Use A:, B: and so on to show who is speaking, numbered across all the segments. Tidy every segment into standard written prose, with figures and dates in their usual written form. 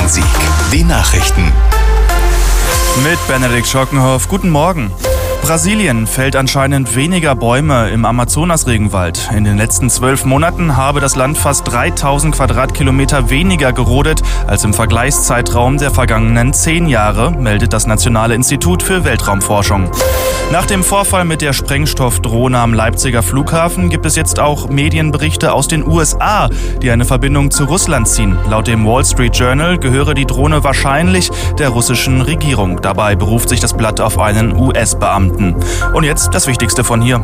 A: Bonn-Rhein-Sieg. Die Nachrichten.
B: Mit Benedikt Schockenhoff. Guten Morgen. Brasilien fällt anscheinend weniger Bäume im Amazonas-Regenwald. In den letzten 12 Monaten habe das Land fast 3000 Quadratkilometer weniger gerodet als im Vergleichszeitraum der vergangenen 10 Jahre, meldet das Nationale Institut für Weltraumforschung. Nach dem Vorfall mit der Sprengstoffdrohne am Leipziger Flughafen gibt es jetzt auch Medienberichte aus den USA, die eine Verbindung zu Russland ziehen. Laut dem Wall Street Journal gehöre die Drohne wahrscheinlich der russischen Regierung. Dabei beruft sich das Blatt auf einen US-Beamten. Und jetzt das Wichtigste von hier.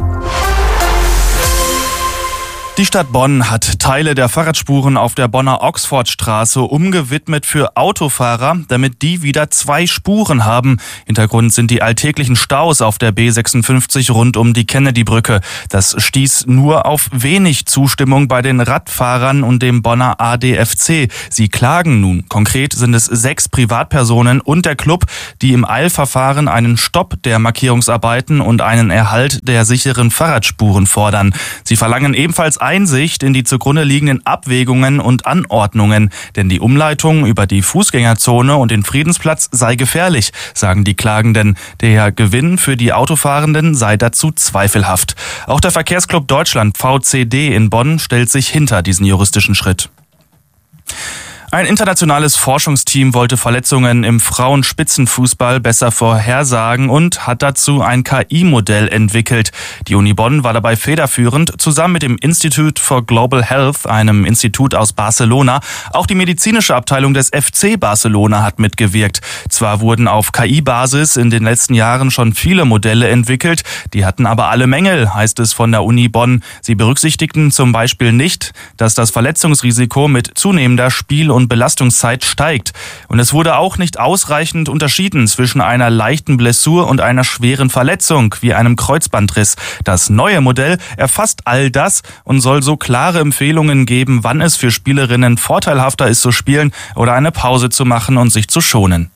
B: Die Stadt Bonn hat Teile der Fahrradspuren auf der Bonner Oxfordstraße umgewidmet für Autofahrer, damit die wieder 2 Spuren haben. Hintergrund sind die alltäglichen Staus auf der B56 rund um die Kennedy-Brücke. Das stieß nur auf wenig Zustimmung bei den Radfahrern und dem Bonner ADFC. Sie klagen nun. Konkret sind es 6 Privatpersonen und der Club, die im Eilverfahren einen Stopp der Markierungsarbeiten und einen Erhalt der sicheren Fahrradspuren fordern. Sie verlangen ebenfalls Einsicht in die zugrunde liegenden Abwägungen und Anordnungen. Denn die Umleitung über die Fußgängerzone und den Friedensplatz sei gefährlich, sagen die Klagenden. Der Gewinn für die Autofahrenden sei dazu zweifelhaft. Auch der Verkehrsclub Deutschland VCD in Bonn stellt sich hinter diesen juristischen Schritt. Ein internationales Forschungsteam wollte Verletzungen im Frauenspitzenfußball besser vorhersagen und hat dazu ein KI-Modell entwickelt. Die Uni Bonn war dabei federführend, zusammen mit dem Institute for Global Health, einem Institut aus Barcelona. Auch die medizinische Abteilung des FC Barcelona hat mitgewirkt. Zwar wurden auf KI-Basis in den letzten Jahren schon viele Modelle entwickelt, die hatten aber alle Mängel, heißt es von der Uni Bonn. Sie berücksichtigten zum Beispiel nicht, dass das Verletzungsrisiko mit zunehmender Spiel- und Belastungszeit steigt. Und es wurde auch nicht ausreichend unterschieden zwischen einer leichten Blessur und einer schweren Verletzung wie einem Kreuzbandriss. Das neue Modell erfasst all das und soll so klare Empfehlungen geben, wann es für Spielerinnen vorteilhafter ist zu spielen oder eine Pause zu machen und sich zu schonen.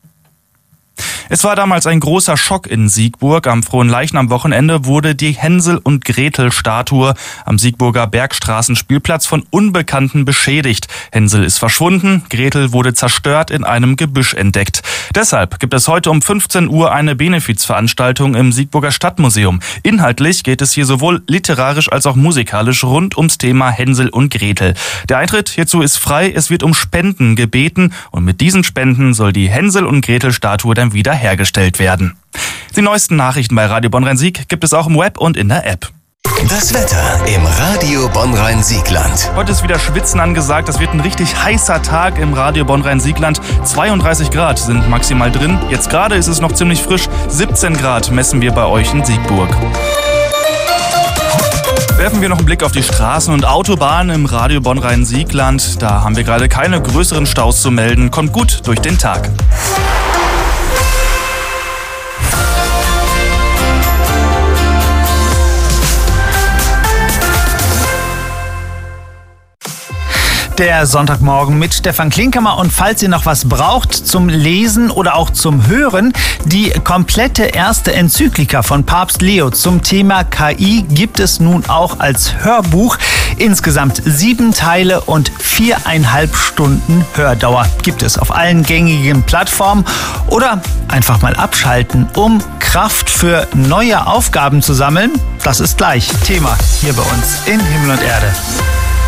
B: Es war damals ein großer Schock in Siegburg. Am Fronleichnam-Wochenende wurde die Hänsel- und Gretel-Statue am Siegburger Bergstraßenspielplatz von Unbekannten beschädigt. Hänsel ist verschwunden, Gretel wurde zerstört in einem Gebüsch entdeckt. Deshalb gibt es heute um 15 Uhr eine Benefizveranstaltung im Siegburger Stadtmuseum. Inhaltlich geht es hier sowohl literarisch als auch musikalisch rund ums Thema Hänsel und Gretel. Der Eintritt hierzu ist frei, es wird um Spenden gebeten und mit diesen Spenden soll die Hänsel- und Gretel-Statue dann wieder hergestellt werden. Die neuesten Nachrichten bei Radio Bonn-Rhein-Sieg gibt es auch im Web und in der App.
A: Das Wetter im Radio Bonn-Rhein-Siegland.
B: Heute ist wieder Schwitzen angesagt. Das wird ein richtig heißer Tag im Radio Bonn-Rhein-Siegland. 32 Grad sind maximal drin. Jetzt gerade ist es noch ziemlich frisch. 17 Grad messen wir bei euch in Siegburg. Werfen wir noch einen Blick auf die Straßen und Autobahnen im Radio Bonn-Rhein-Siegland. Da haben wir gerade keine größeren Staus zu melden. Kommt gut durch den Tag.
C: Der Sonntagmorgen mit Stefan Klinkhammer. Und falls ihr noch was braucht zum Lesen oder auch zum Hören, die komplette erste Enzyklika von Papst Leo zum Thema KI gibt es nun auch als Hörbuch. Insgesamt 7 Teile und 4,5 Stunden Hördauer gibt es auf allen gängigen Plattformen. Oder einfach mal abschalten, um Kraft für neue Aufgaben zu sammeln. Das ist gleich Thema hier bei uns in Himmel und Erde.